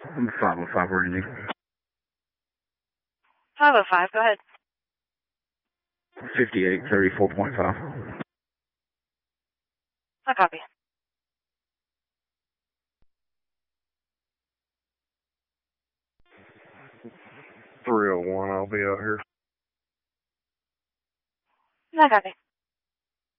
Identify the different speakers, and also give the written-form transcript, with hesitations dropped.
Speaker 1: I'm 505, where do you need?
Speaker 2: 505, go ahead.
Speaker 1: 5834.5.
Speaker 2: I copy.
Speaker 3: .301, I'll be out here.
Speaker 2: I copy.